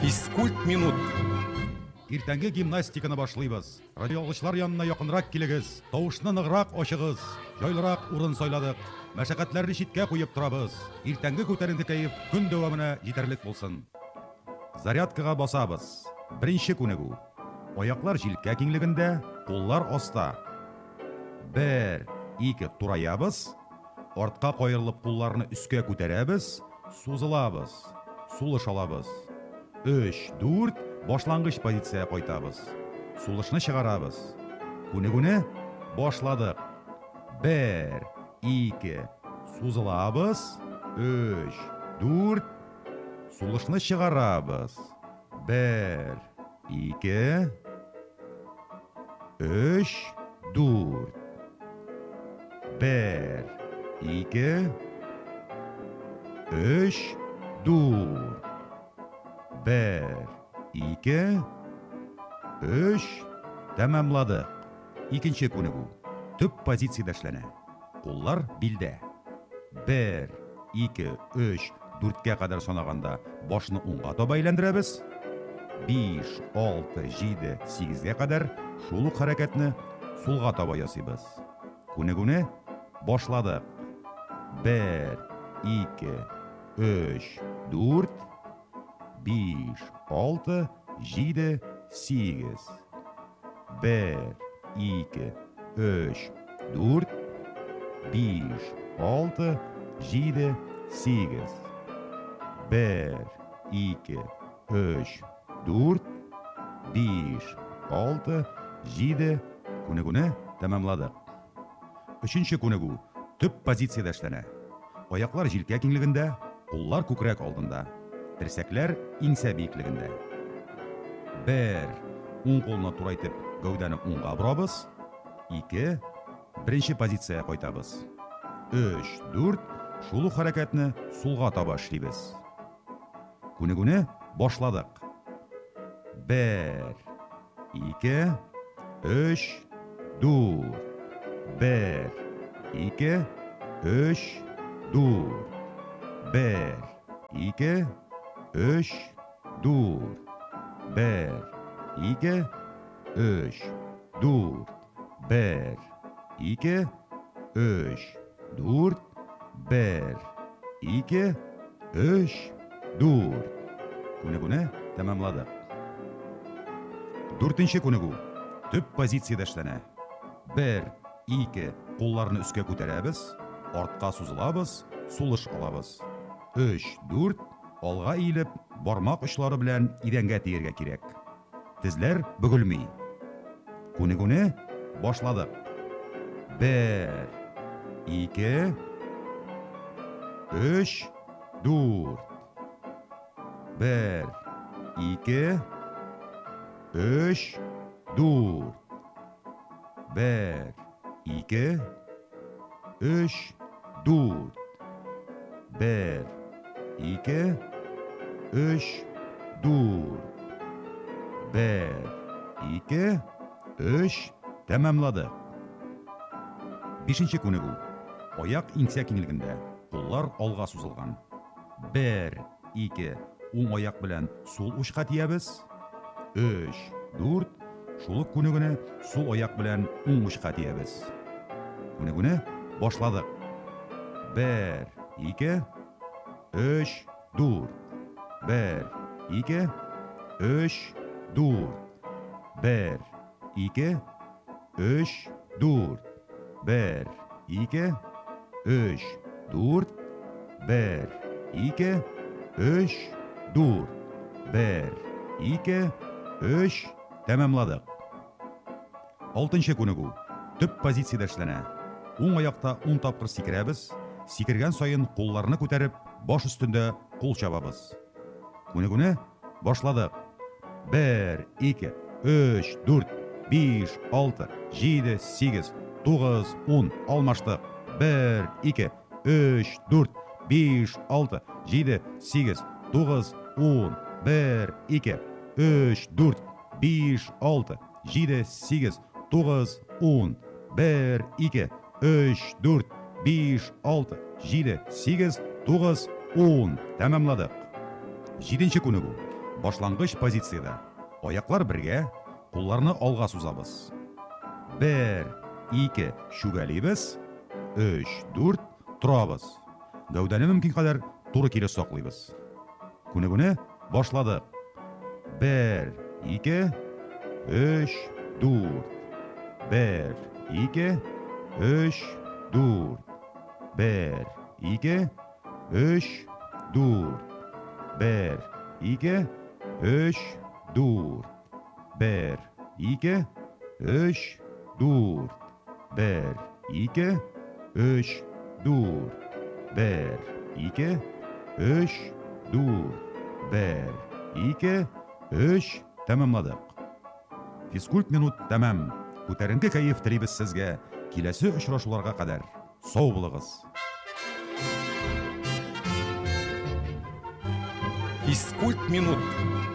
Физкульт-минут. Иртәнге гимнастиканы башлыйбыз. Радиолычлар янына якынрак килегез. Тавышны ныграк ачыгыз. Яйлырак урын сайладык. Мәшәкатьләрне читкә куеп торабыз. Иртәнге күтәренке кәеф көн дәвамына җитәрлек булсын. Зарядкага басабыз. Беренче күнегү. Аяклар җилкә киңлегендә, куллар аста. 1, 2 тураябыз. Артка каерылып кулларны өскә күтәрәбез, сузылабыз. Сулыш алабыз. 3, 4 башлангыч позиция кайтабыз. Сулышны чыгарабыз. Күнегүне башладык. 1, 2 сузылабыз. 3, 4 сулышны чыгарабыз. 1, 2 3, 4 1, 2 3, 4 1, 2 3 Тәмамладык. Икенче күнегү. Төп позициядә эшләнә. Куллар билдә. 1, 2, 3, 4-кә кадәр санаганда башны уңга таба әйләндерәбез. 5, 6, 7, 8-гә кадәр шул ук хәрәкәтне сулга таба ясыйбыз. Күнегүне башладык. 1, 2, 3, 4 5, 6, 7, 8 1, 2, 3, 4 5, 6, 7, 8 1, 2, 3, 4 5, 6, 7 Күнегүне тәмамладык. Өченче күнегү. Төп позициядә эшләнә. Аяклар җилкә киңлегендә, куллар күкрәк алдында. Терсәкләр иңсә биеклегендә. 1. Уң кулны турайтып, гәүдәне уңга борабыз. 2. Беренче позициягә кайтабыз. 3, 4 шул ук хәрәкәтне сулга таба эшлибез. Күнегүне башладык. 1, 2, 3, 4 1, 2, 3, 4 1, 2, 3, 4 1, 2, 3, 4 1, 2, 3, 4 1, 2, 3, 4 Күнегүне тәмамладык. Дүртенче күнегү. Төп позициядә эшләнә. 1, 2 кулларны өскә күтәрәбез, артка сузылабыз, сулыш алабыз. 3, 4 алга иелеп, бармак очлары белән идәнгә тияргә кирәк. Тезләр бөгелми. Күнегүне башладык. 1, 2 3, 4 1, 2 3, 4 1, 2, 3, 4 1, 2, 3, 4 1, 2, 3 Тәмамладык. Бишенче күнегү. Аяк иңсә киңлегендә, куллар алга сузылган. 1, 2 уң аяк белән сул учка тиябез. 3, 4 шул ук күнегүне сул аяк белән уң учка тиябез. Күнегүне башладык. 1, 2, 3, 4 1, 2, 3, 4 1, 2, 3, 4 1, 2, 3, 4 1, 2, 3, 4 1, 2, 3 Тәмамладык. Алтынчы күнегү. Төп позициядә эшләнә. Уң аякта 10 тапкыр сикерәбез. Сикергән сайын кулларны күтәреп, баш үстендә кул чабабыз. Күнегүне башладык. 1, 2, 3, 4 5, 6, 7, 8 9, 10 Алмаштык. 1, 2, 3, 4 5, 6, 7, 8 9, 10 1, 2, 3, 4 5, 6, 7, 8 9, 10 1, 2, 3, 4 5, 6, 7, 8 9, 10 Тәмамладык. 7-нче күнегү. Башлангыч позицияда. Аяклар бергә, кулларны алга сузабыз. 1, 2, шүгәлибез. 3, 4, торабыз. Гәүдәне мөмкин кадәр туры кире саклыйбыз. Күне-күне башладык. 1, 2, 3, 4. 1, 2, 3, 4. 1, 2, 3, 4. 1, 2, 3, 4. 1, 2, 3, 4. 1, 2, 3, 4. 1, 2, 3, 4. 1, 2, 3. Тәмамладык. Физкульт минут тәмам. Күтәренке кайф телибез сезгә. Киләсе очрашуларга кадәр сау булыгыз. Физкульт минут.